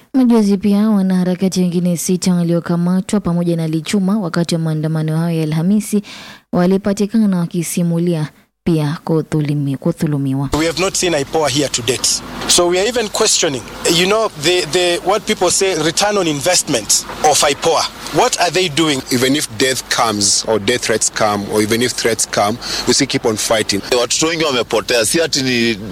Majuzi pia wanaharakati wengine 6 waliokamatwa pamoja na Lichuma wakati wa maandamano hayo ya Alhamisi walipatikana wakisimulia pia kuthulumiwa. We have not seen IPOA here to date. So we are even questioning, the what people say return on investment of IPOA. What are they doing? Even if death comes or death threats come or even if threats come, we still keep on fighting. Watu wengi wamepotea, si ati ni